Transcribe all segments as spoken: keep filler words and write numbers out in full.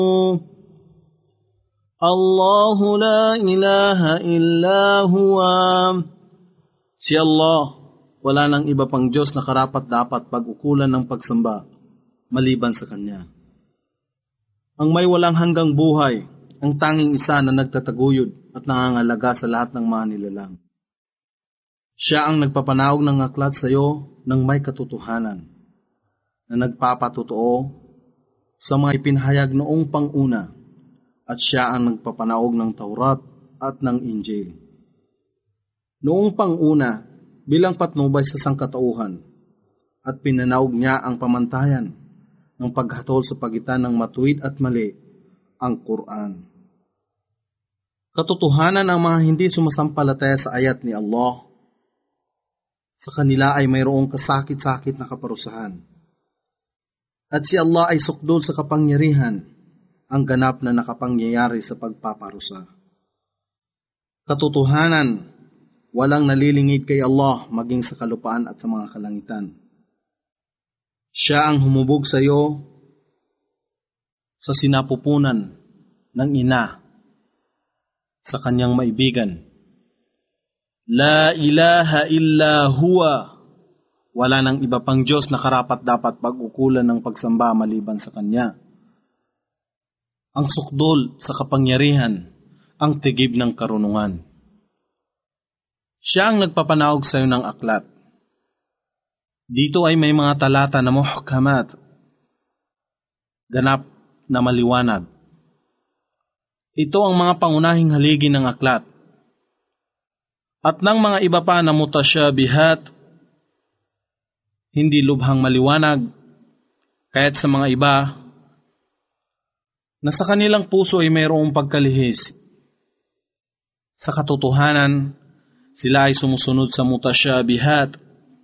Allahu la ilaha illa huwa. Si Allah, wala nang iba pang Diyos na karapat-dapat pag-ukulan ng pagsamba maliban sa Kanya. Ang may walang hanggang buhay, ang tanging isa na nagtataguyod at nangangalaga sa lahat ng mga nilalang. Siya ang nagpapanawag ng aklat sa iyo ng may katotohanan, na nagpapatotoo sa mga ipinahayag noong panguna, at siya ang nagpapanaog ng Taurat at ng Injil. Noong panguna, bilang patnubay sa sangkatauhan, at pinanaog niya ang pamantayan ng paghatol sa pagitan ng matuwid at mali, ang Quran. Katotohanan ang mga hindi sumasampalataya sa ayat ni Allah. Sa kanila ay mayroong kasakit-sakit na kaparusahan. At si Allah ay sukdol sa kapangyarihan, ang ganap na nakapangyayari sa pagpaparusa. Katotohanan, walang nalilingid kay Allah maging sa kalupaan at sa mga kalangitan. Siya ang humubog sa iyo sa sinapupunan ng ina sa kanyang maibigan. La ilaha illa huwa. Wala nang iba pang Diyos na karapat-dapat pag-ukulan ng pagsamba maliban sa Kanya. Ang sukdol sa kapangyarihan, ang tigib ng karunungan. Siya ang nagpapanawag sa iyo ng aklat. Dito ay may mga talata na muhkamat, ganap na maliwanag. Ito ang mga pangunahing haligi ng aklat. At ng mga iba pa na mutasyabihat, hindi lubhang maliwanag, kaya't sa mga iba, na sa kanilang puso ay mayroong pagkalihis. Sa katotohanan, sila ay sumusunod sa mutasyabihat,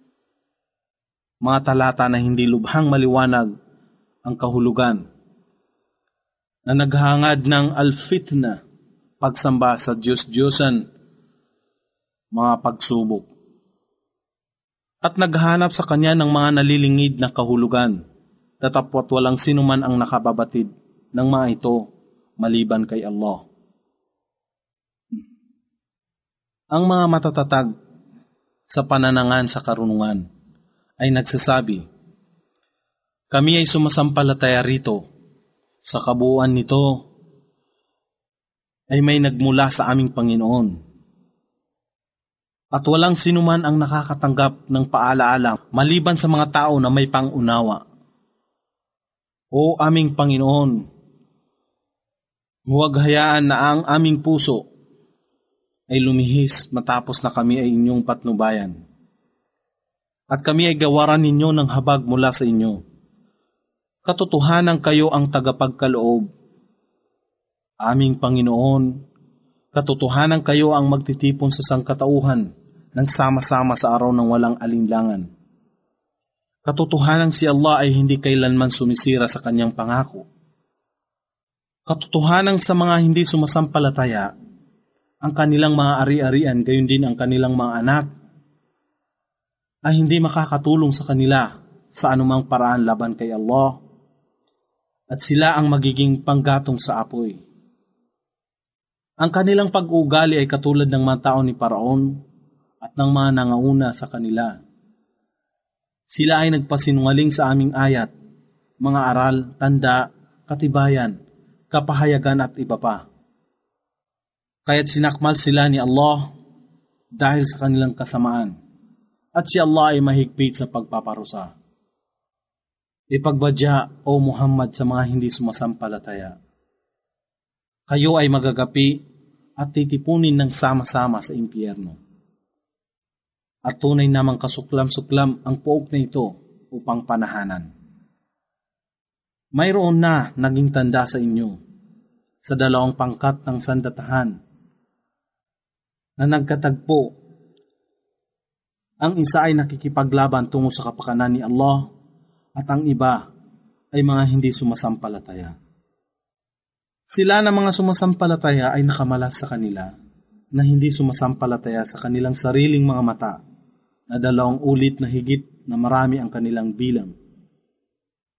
mga talata na hindi lubhang maliwanag ang kahulugan, na naghangad ng al-fitna, pagsamba sa Diyos-Diyosan, mga pagsubok, at naghahanap sa Kanya ng mga nalilingid na kahulugan, tatapwat walang sinuman ang nakababatid ng mga ito maliban kay Allah. Ang mga matatatag sa pananangan sa karunungan ay nagsasabi, kami ay sumasampalataya rito, sa kabuuan nito ay may nagmula sa aming Panginoon. At walang sinuman ang nakakatanggap ng paalaala maliban sa mga tao na may pangunawa. O aming Panginoon, huwag hayaan na ang aming puso ay lumihis matapos na kami ay inyong patnubayan. At kami ay gawaran ninyo ng habag mula sa inyo. Katotohanan kayo ang tagapagkaloob. Aming Panginoon, katotohanan kayo ang magtitipon sa sangkatauhan ng sama-sama sa araw ng walang alinlangan. Katotohanan si Allah ay hindi kailanman sumisira sa kanyang pangako. Katotohanan sa mga hindi sumasampalataya, ang kanilang mga ari-arian, gayon din ang kanilang mga anak, ay hindi makakatulong sa kanila sa anumang paraan laban kay Allah, at sila ang magiging panggatong sa apoy. Ang kanilang pag-uugali ay katulad ng mga tao ni Paraon at ng mga nangauna sa kanila. Sila ay nagpasinungaling sa aming ayat, mga aral, tanda, katibayan, kapahayagan at iba pa. Kaya't sinakmal sila ni Allah dahil sa kanilang kasamaan, at si Allah ay mahigpit sa pagpaparusa. Ipagbadya, O Muhammad, sa mga hindi sumasampalataya. Kayo ay magagapi at titipunin ng sama-sama sa impyerno. At tunay namang kasuklam-suklam ang puok na ito upang panahanan. Mayroon na naging tanda sa inyo sa dalawang pangkat ng sandatahan na nagkatagpo. Ang isa ay nakikipaglaban tungo sa kapakanan ni Allah at ang iba ay mga hindi sumasampalataya. Sila na mga sumasampalataya ay nakamalas sa kanila na hindi sumasampalataya sa kanilang sariling mga mata na dalawang ulit na higit na marami ang kanilang bilang.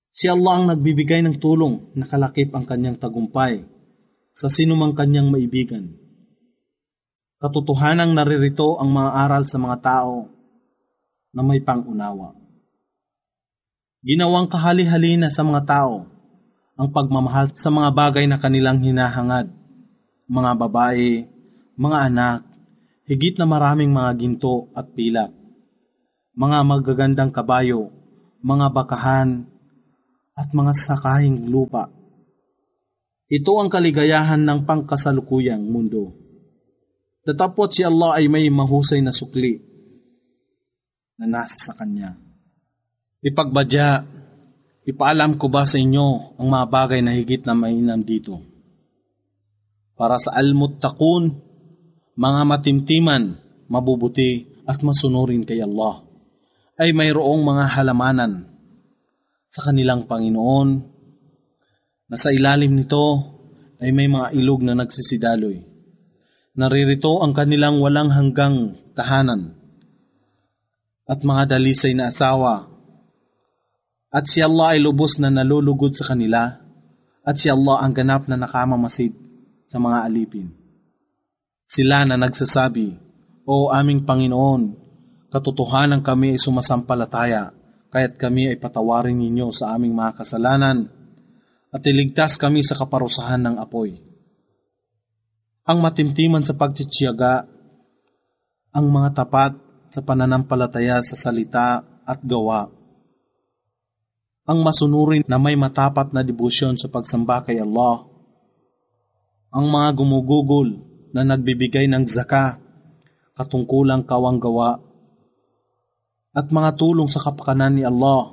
Si Allah ang nagbibigay ng tulong na kalakip ang kanyang tagumpay sa sinumang kanyang maibigan. Katotohanang naririto ang mga aral sa mga tao na may pangunawa. Ginawang kahali-halina sa mga tao ang pagmamahal sa mga bagay na kanilang hinahangad, mga babae, mga anak, higit na maraming mga ginto at pilak, mga magagandang kabayo, mga bakahan, at mga sakahing lupa. Ito ang kaligayahan ng pangkasalukuyang mundo. Datapot si Allah ay may mahusay na sukli na nasa sa Kanya. Ipagbadya, ipaalam ko ba sa inyo ang mga bagay na higit na mainam dito? Para sa al-muttaqun, mga matimtiman, mabubuti at masunurin kay Allah, ay mayroong mga halamanan sa kanilang Panginoon, na sa ilalim nito ay may mga ilog na nagsisidaloy. Naririto ang kanilang walang hanggang tahanan at mga dalisay na asawa. At si Allah ay lubos na nalulugod sa kanila, at si Allah ang ganap na nakamamasid sa mga alipin. Sila na nagsasabi, O aming Panginoon, katotohanan kami ay sumasampalataya, kaya't kami ay patawarin ninyo sa aming mga kasalanan at iligtas kami sa kaparusahan ng apoy. Ang matimtiman sa pagtitiyaga, ang mga tapat sa pananampalataya sa salita at gawa, ang masunurin na may matapat na debosyon sa pagsamba kay Allah, ang mga gumugugol na nagbibigay ng zaka, katungkulang kawang gawa, at mga tulong sa kapakanan ni Allah,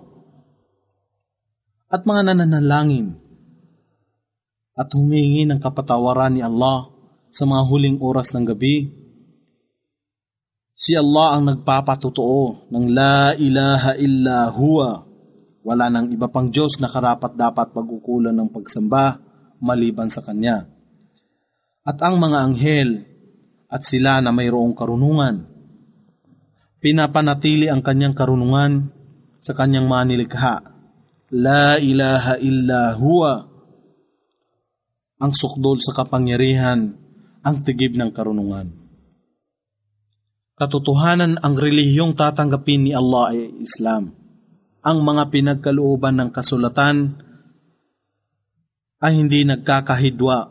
at mga nananalangin, at humingi ng kapatawaran ni Allah sa mga huling oras ng gabi. Si Allah ang nagpapatotoo ng La ilaha illa huwa, wala nang iba pang Diyos na karapat dapat pag-ukulan ng pagsamba maliban sa Kanya. At ang mga anghel at sila na mayroong karunungan, pinapanatili ang kanyang karunungan sa kanyang mga nilikha. La ilaha illa huwa, ang sukdol sa kapangyarihan, ang tigib ng karunungan. Katotohanan ang relihiyong tatanggapin ni Allah ay Islam. Ang mga pinagkalooban ng kasulatan ay hindi nagkakahidwa.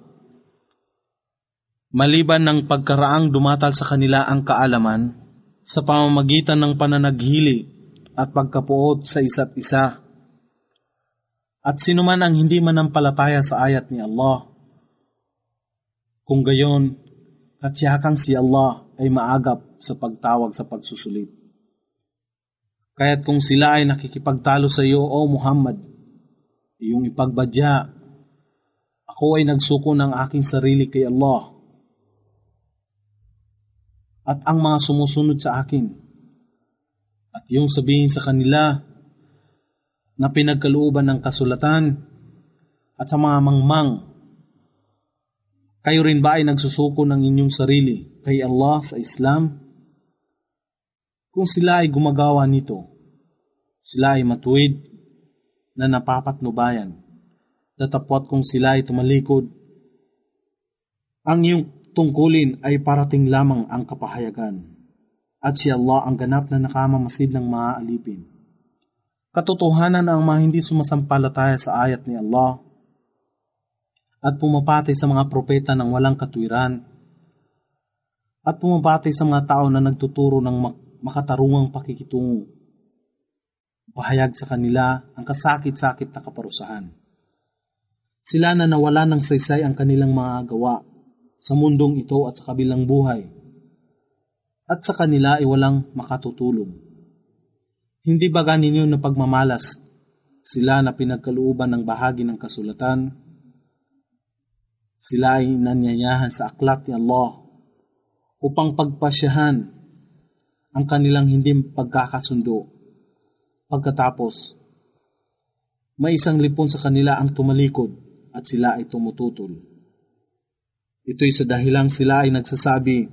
Maliban ng pagkaraang dumatal sa kanila ang kaalaman, sa pamamagitan ng pananaghili at pagkapuot sa isa't isa. At sinuman ang hindi manampalataya sa ayat ni Allah, kung gayon, katsiyakang si Allah ay maagap sa pagtawag sa pagsusulit. Kaya't kung sila ay nakikipagtalo sa iyo, O Muhammad, iyong ipagbadya, ako ay nagsuko ng aking sarili kay Allah, at ang mga sumusunod sa akin. At yung sabihin sa kanila na pinagkalooban ng kasulatan at sa mga mangmang, kayo rin ba ay nagsusuko ng inyong sarili kay Allah sa Islam? Kung sila ay gumagawa nito, sila ay matuwid na napapatnubayan. Datapwat kung sila ay tumalikod, ang iyong tungkulin ay parating lamang ang kapahayagan, at si Allah ang ganap na nakamamasid ng mga alipin. Katotohanan ang mga hindi sumasampalataya sa ayat ni Allah at pumapatay sa mga propeta ng walang katwiran at pumapatay sa mga tao na nagtuturo ng makatarungang pakikitungo. Pahayag sa kanila ang kasakit-sakit na kaparusahan. Sila na nawala ng saysay ang kanilang mga gawa sa mundong ito at sa kabilang buhay, at sa kanila ay walang makatutulong. Hindi ba ganinyo na pagmamalas sila na pinagkalooban ng bahagi ng kasulatan? Sila ay nanyayahan sa aklat ni Allah upang pagpasyahan ang kanilang hindi pagkakasundo. Pagkatapos, may isang lipon sa kanila ang tumalikod at sila ay tumututol. Ito'y sa dahilang sila ay nagsasabi,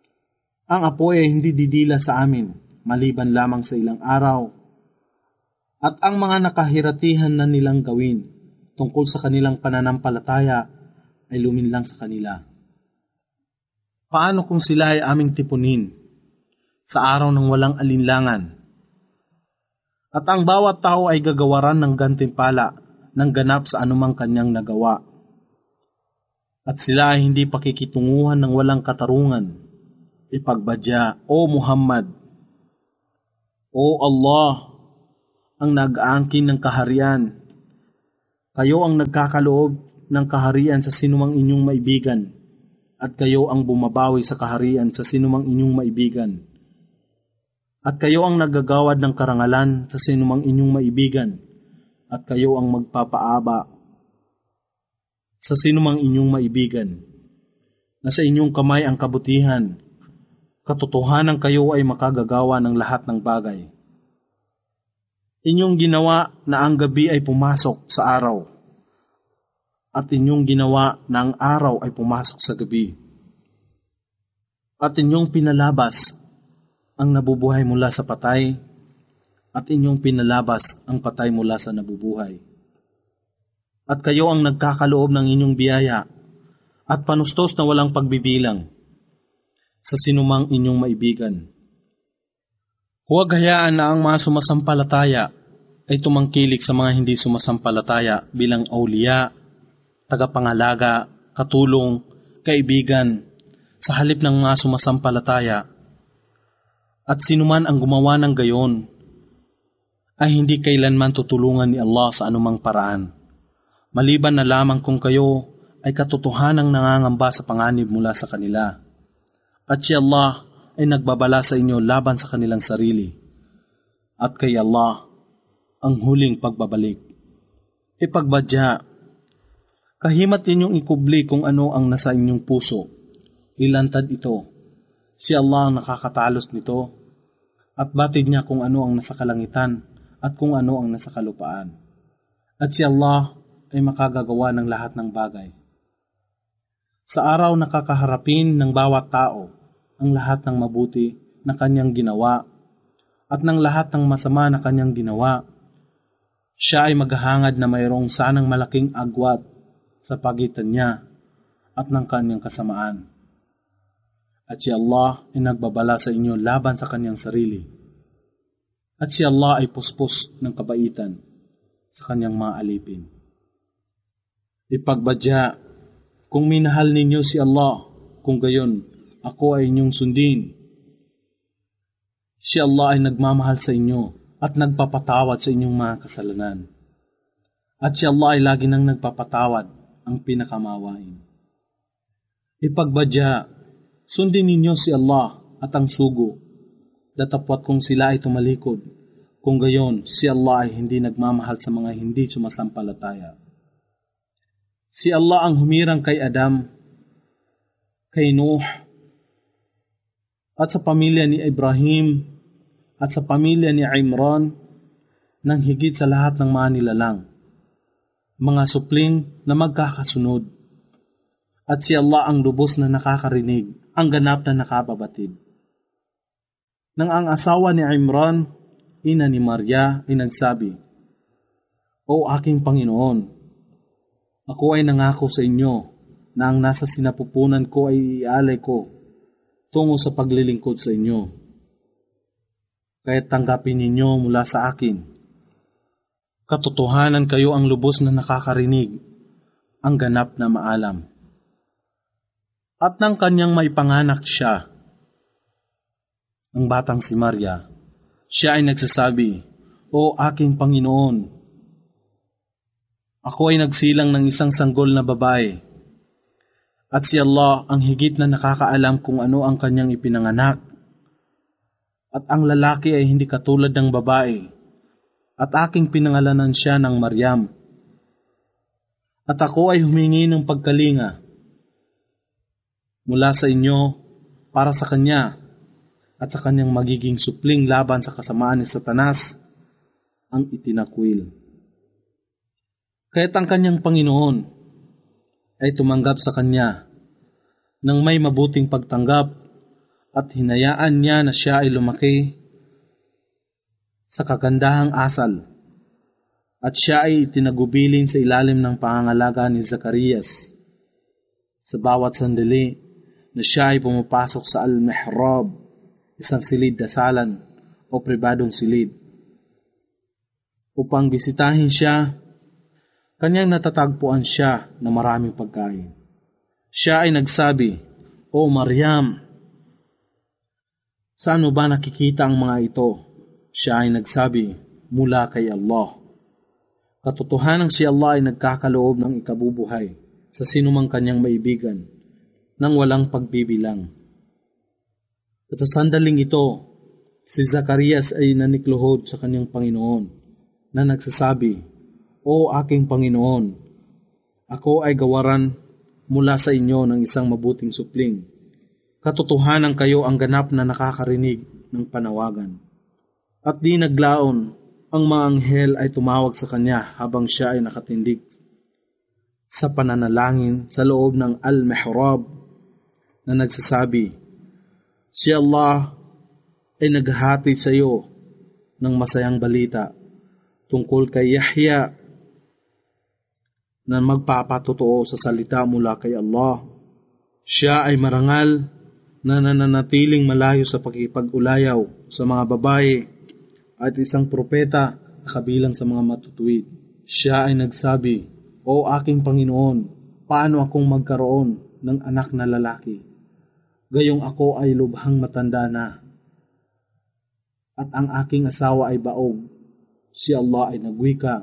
ang apoy ay hindi didila sa amin, maliban lamang sa ilang araw, at ang mga nakahiratihan na nilang gawin tungkol sa kanilang pananampalataya ay luminlang sa kanila. Paano kung sila ay aming tipunin sa araw ng walang alinlangan? At ang bawat tao ay gagawaran ng gantimpala ng ganap sa anumang kanyang nagawa. At sila ay hindi pakikitunguhan ng walang katarungan. Ipagbadya, O Muhammad, O Allah, ang nag-aangkin ng kaharian. Kayo ang nagkakaloob ng kaharian sa sinumang inyong maibigan, at kayo ang bumabawi sa kaharian sa sinumang inyong maibigan. At kayo ang naggagawad ng karangalan sa sinumang inyong maibigan, at kayo ang magpapaaba sa sinumang inyong maibigan. Nasa inyong kamay ang kabutihan. Katotohanan kayo ay makagagawa ng lahat ng bagay. Inyong ginawa na ang gabi ay pumasok sa araw, at inyong ginawa na ang araw ay pumasok sa gabi. At inyong pinalabas ang nabubuhay mula sa patay, at inyong pinalabas ang patay mula sa nabubuhay. At kayo ang nagkakaloob ng inyong biyaya, at panustos na walang pagbibilang sa sinumang inyong maibigan. Huwag hayaan na ang mga sumasampalataya ay tumangkilik sa mga hindi sumasampalataya bilang awliya, tagapangalaga, katulong, kaibigan, sa halip ng mga sumasampalataya. At sinuman ang gumawa ng gayon, ay hindi kailanman tutulungan ni Allah sa anumang paraan, maliban na lamang kung kayo ay katotohanang nangangamba sa panganib mula sa kanila. At si Allah ay nagbabala sa inyo laban sa kanilang sarili. At kay Allah ang huling pagbabalik. Ipagbadya, kahimat ninyong ikubli kung ano ang nasa inyong puso. Ilantad ito. Si Allah ang nakakatalos nito, at batid niya kung ano ang nasa kalangitan at kung ano ang nasa kalupaan. At si Allah ay makagagawa ng lahat ng bagay. Sa araw na kakaharapin ng bawat tao ang lahat ng mabuti na kanyang ginawa at ng lahat ng masama na kanyang ginawa, siya ay maghahangad na mayroong sanang malaking agwat sa pagitan niya at ng kanyang kasamaan. At si Allah ay nagbabala sa inyo laban sa kanyang sarili. At si Allah ay puspos ng kabaitan sa kanyang mga alipin. Ipagbadya, kung minahal ninyo si Allah, kung gayon, ako ay inyong sundin. Si Allah ay nagmamahal sa inyo at nagpapatawad sa inyong mga kasalanan. At si Allah ay lagi nang nagpapatawad, ang pinakamawain. Ipagbadya, sundin ninyo si Allah at ang sugo, datapwat kung sila ay tumalikod. Kung gayon, si Allah ay hindi nagmamahal sa mga hindi sumasampalataya. Si Allah ang humirang kay Adam, kay Nuh, at sa pamilya ni Ibrahim, at sa pamilya ni Imran, nang higit sa lahat ng mga nilalang, mga supling na magkakasunod. At si Allah ang lubos na nakakarinig, ang ganap na nakababatid. Nang ang asawa ni Imran, ina ni Maria, ay nagsabi, O aking Panginoon, ako ay nangako sa inyo na ang nasa sinapupunan ko ay ialay ko tungo sa paglilingkod sa inyo. Kaya't tanggapin ninyo mula sa akin. Katotohanan kayo ang lubos na nakakarinig, ang ganap na maalam. At nang kanyang may panganak siya, ang batang si Maria, siya ay nagsasabi, O aking Panginoon, ako ay nagsilang ng isang sanggol na babae, at si Allah ang higit na nakakaalam kung ano ang kanyang ipinanganak. At ang lalaki ay hindi katulad ng babae, at aking pinangalanan siya ng Maryam. At ako ay humingi ng pagkalinga mula sa inyo para sa kanya at sa kanyang magiging supling laban sa kasamaan ni Satanas, ang itinakwil. Kaya't ang kanyang Panginoon ay tumanggap sa kanya ng may mabuting pagtanggap at hinayaan niya na siya ay lumaki sa kagandahang asal At siya ay tinagubilin sa ilalim ng pangangalaga ni Zacarias. Sa bawat sandali na siya ay pumapasok sa al-mihrab, isang silid dasalan o pribadong silid, upang bisitahin siya, kanyang natatagpuan siya na maraming pagkain. Siya ay nagsabi, "O Maryam, saan mo ba nakikita ang mga ito?" Siya ay nagsabi, "Mula kay Allah." Katotohanan si Allah ay nagkakaloob ng ikabubuhay sa sinumang kanyang maibigan nang walang pagbibilang. At sa sandaling ito, si Zacarias ay nanikluhod sa kanyang Panginoon na nagsasabi, "O aking Panginoon, ako ay gawaran mula sa inyo ng isang mabuting supling. Katotohanan kayo ang ganap na nakakarinig ng panawagan." At di naglaon, ang mga anghel ay tumawag sa kanya habang siya ay nakatindig sa pananalangin sa loob ng al-mihrab na nagsasabi, "Si Allah ay naghahati sa iyo ng masayang balita tungkol kay Yahya na magpapatotoo sa salita mula kay Allah. Siya ay marangal na nananatiling malayo sa pakipag-ulayaw sa mga babae at isang propeta na kabilang sa mga matutuwid." Siya ay nagsabi, "O aking Panginoon, paano akong magkaroon ng anak na lalaki? Gayong ako ay lubhang matanda na, at ang aking asawa ay baog." Si Allah ay nagwika.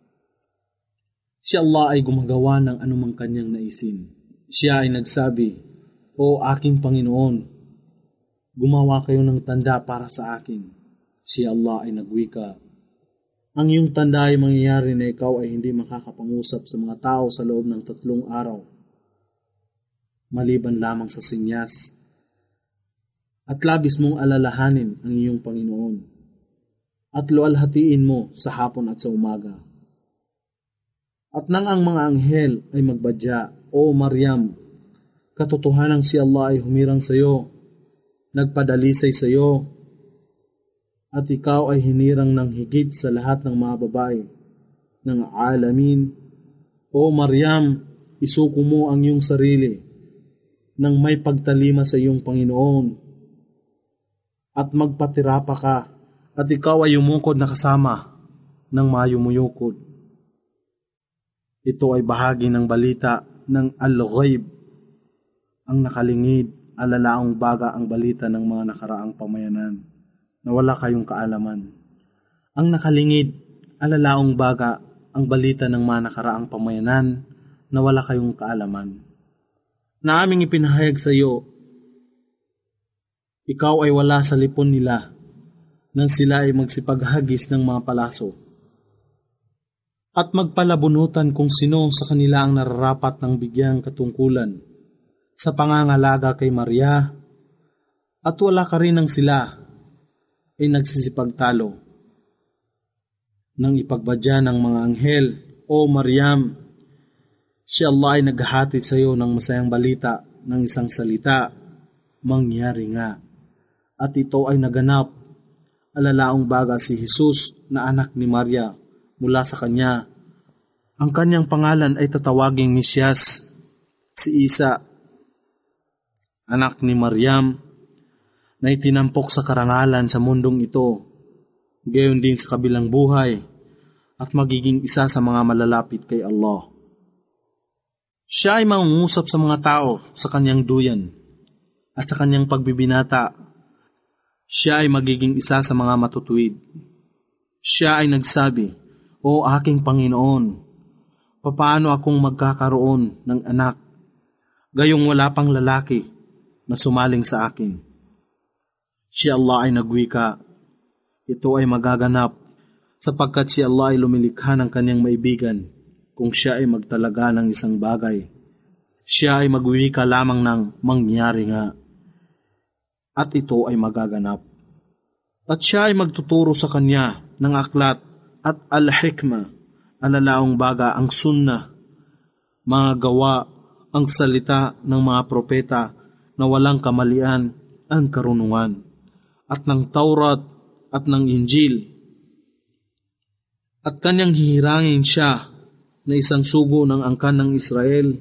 Si Allah ay gumagawa ng anumang kanyang naisin. Siya ay nagsabi, "O aking Panginoon, gumawa kayo ng tanda para sa akin." Si Allah ay nagwika, "Ang iyong tanda ay mangyayari na ikaw ay hindi makakapangusap sa mga tao sa loob ng tatlong araw, maliban lamang sa sinyas. At labis mong alalahanin ang iyong Panginoon, at lualhatiin mo sa hapon at sa umaga." At nang ang mga anghel ay magbadya, "O Maryam, katotohanan si Allah ay humirang sa iyo, nagpadalisay sa iyo, at ikaw ay hinirang ng higit sa lahat ng mga babae ng alamin. O Maryam, isuko mo ang iyong sarili nang may pagtalima sa iyong Panginoon, at magpatirapa ka, at ikaw ay yumukod na kasama ng mga yumuyukod." Ito ay bahagi ng balita ng al-ghaib, ang nakalingid, alalaang baga ang balita ng mga nakaraang pamayanan na wala kayong kaalaman. Ang nakalingid, alalaong baga ang balita ng mga nakaraang pamayanan na wala kayong kaalaman. Na aming ipinahayag sa iyo, ikaw ay wala sa lipon nila nang sila ay magsipaghagis ng mga palaso, at magpalabunutan kung sino sa kanila ang nararapat ng bigyang katungkulan sa pangangalaga kay Maria, at wala ka rin ng sila ay nagsisipagtalo. Nang ipagbadya ng mga anghel, "O Maryam, si Allah ay naghahati sa iyo ng masayang balita ng isang salita, mangyari nga." At ito ay naganap, alalaong baga si Jesus na anak ni Maria mula sa kanya. Ang kanyang pangalan ay tatawaging Mesyas, si Isa, anak ni Maryam, na itinampok sa karangalan sa mundong ito, gayon din sa kabilang buhay, at magiging isa sa mga malalapit kay Allah. Siya ay mangungusap sa mga tao sa kanyang duyan, at sa kanyang pagbibinata, siya ay magiging isa sa mga matutuwid. Siya ay nagsabi, "O aking Panginoon, papaano akong magkakaroon ng anak, gayong wala pang lalaki na sumaling sa akin?" Si Allah ay nagwika, "Ito ay magaganap sapagkat si Allah ay lumilikha ng kanyang maibigan kung siya ay magtalaga ng isang bagay. Siya ay magwika lamang ng mangyari nga, at ito ay magaganap. At siya ay magtuturo sa kanya ng aklat at al-hikmah, alalaong baga ang sunnah, mga gawa, ang salita ng mga propeta na walang kamalian, ang karunungan, at ng Taurat at ng Injil. At kanyang hihirangin siya na isang sugo ng angkan ng Israel.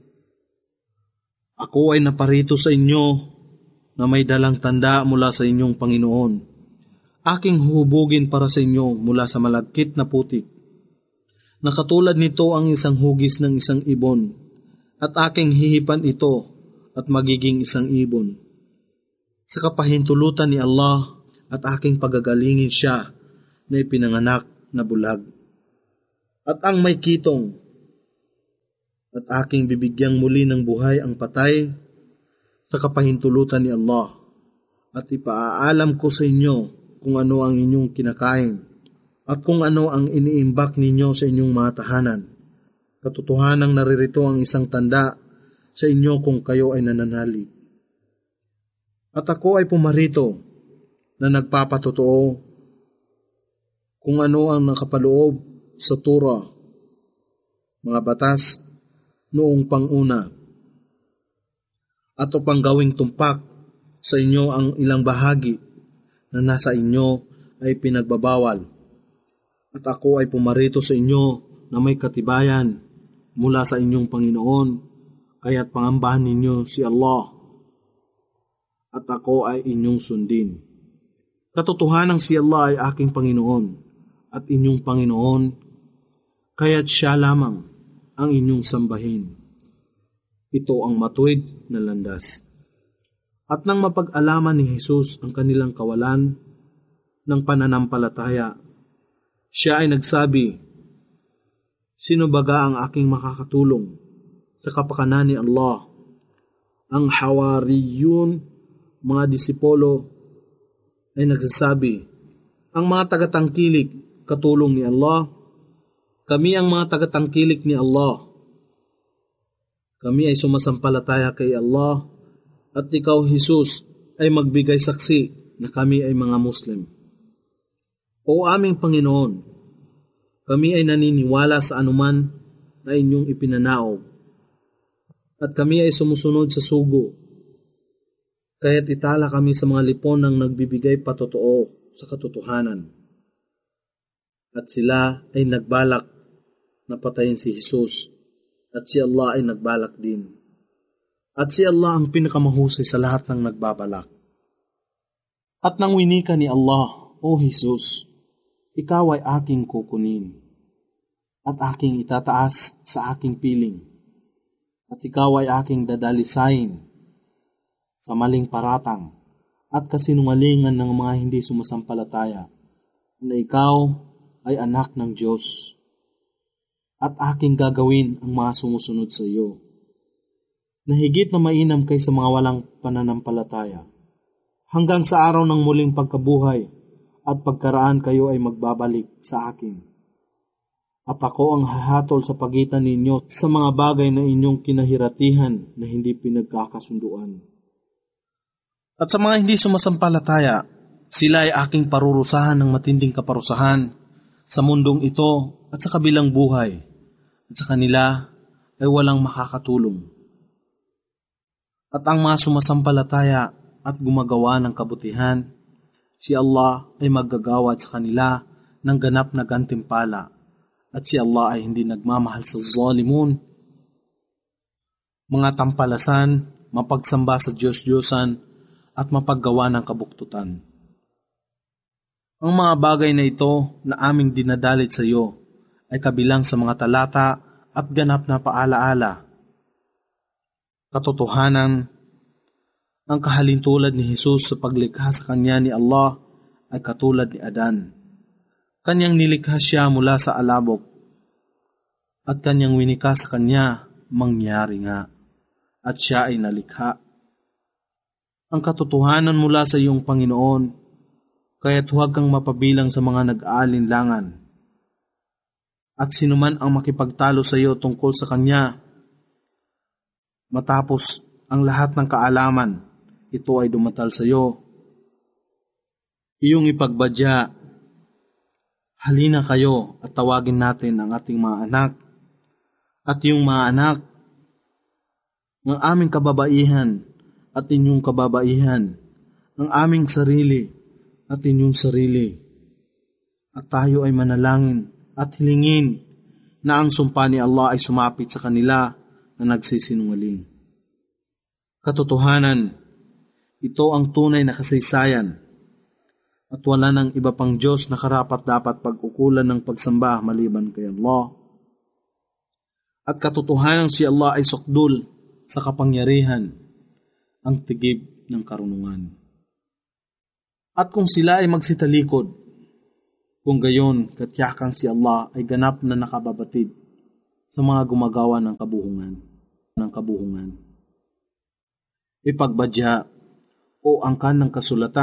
Ako ay naparito sa inyo na may dalang tanda mula sa inyong Panginoon. Aking hubugin para sa inyo mula sa malagkit na putik. Nakatulad nito ang isang hugis ng isang ibon, at aking hihipan ito at magiging isang ibon. Sa kapahintulutan ni Allah at aking pagagalingin siya na ipinanganak na bulag. At ang may kitong, at aking bibigyang muli ng buhay ang patay sa kapahintulutan ni Allah, at ipaaalam ko sa inyo kung ano ang inyong kinakain, at kung ano ang iniimbak ninyo sa inyong mga tahanan. Katotohanang naririto ang isang tanda sa inyo kung kayo ay nananalig. At ako ay pumarito na nagpapatotoo kung ano ang nakapaloob sa Torah, mga batas noong panguna, at upang gawing tumpak sa inyo ang ilang bahagi na nasa inyo ay pinagbabawal. At ako ay pumarito sa inyo na may katibayan mula sa inyong Panginoon, kaya't pangambahan ninyo si Allah, at ako ay inyong sundin. Katotohanang si Allah ay aking Panginoon at inyong Panginoon, kaya't siya lamang ang inyong sambahin. Ito ang matuwid na landas. At nang mapag-alaman ni Jesus ang kanilang kawalan ng pananampalataya, siya ay nagsabi, "Sino baga ang aking makakatulong sa kapakanan ni Allah?" Ang Hawariyun, mga disipulo, ay nagsasabi, "Ang mga tagatangkilik, katulong ni Allah. Kami ang mga tagatangkilik ni Allah. Kami ay sumasampalataya kay Allah, at ikaw, Jesus, ay magbigay saksi na kami ay mga Muslim." O aming Panginoon, kami ay naniniwala sa anuman na inyong ipinanaog, at kami ay sumusunod sa sugo, kaya't itala kami sa mga lipon ng nagbibigay patotoo sa katotohanan. At sila ay nagbalak na patayin si Jesus, at si Allah ay nagbalak din. At si Allah ang pinakamahusay sa lahat ng nagbabalak. At nang winika ni Allah, "O Jesus, ikaw ay aking kukunin, at aking itataas sa aking piling, at ikaw ay aking dadalisayin sa maling paratang at kasinungalingan ng mga hindi sumasampalataya, na ikaw ay anak ng Diyos, at aking gagawin ang mga sumusunod sa iyo, na higit na mainam kaysa mga walang pananampalataya, hanggang sa araw ng muling pagkabuhay at pagkaraan kayo ay magbabalik sa akin. At ako ang hahatol sa pagitan ninyo sa mga bagay na inyong kinahiratihan na hindi pinagkakasunduan." At sa mga hindi sumasampalataya, sila ay aking parurusahan ng matinding kaparusahan sa mundong ito at sa kabilang buhay, at sa kanila ay walang makakatulong. At ang mga sumasampalataya at gumagawa ng kabutihan, si Allah ay maggagawad sa kanila ng ganap na gantimpala, at si Allah ay hindi nagmamahal sa zalimun. Mga tampalasan, mapagsamba sa Diyos-Diyosan, at mapaggawa ng kabuktutan. Ang mga bagay na ito na aming dinadalit sa iyo ay kabilang sa mga talata at ganap na paalaala. Katotohanan, ang kahalintulad ni Jesus sa paglikha sa kanya ni Allah ay katulad ni Adan. Kanyang nilikha siya mula sa alabok, at kanyang winika sa kanya mangyari nga, at siya ay nalikha. Ang katotohanan mula sa iyong Panginoon, kaya't huwag kang mapabilang sa mga nag-aalinlangan. At sinuman ang makipagtalo sa iyo tungkol sa kanya, matapos ang lahat ng kaalaman, ito ay dumatal sa iyo, iyong ipagbadya, "Halina kayo at tawagin natin ang ating mga anak at iyong mga anak, ng aming kababaihan at inyong kababaihan, ang aming sarili at inyong sarili, at tayo ay manalangin at hilingin na ang sumpa ni Allah ay sumapit sa kanila na nagsisinungaling. Katotohanan, ito ang tunay na kasaysayan at wala nang iba pang Diyos na karapat-dapat pag-ukulan ng pagsamba maliban kay Allah. At katotohanan si Allah ay sukdul sa kapangyarihan, ang tigib ng karunungan. At kung sila ay magsitalikod, kung gayon katyakang si Allah ay ganap na nakababatid sa mga gumagawa ng kabuhungan, ng kabuhungan. Ipagbadya o angkan ng kasulatan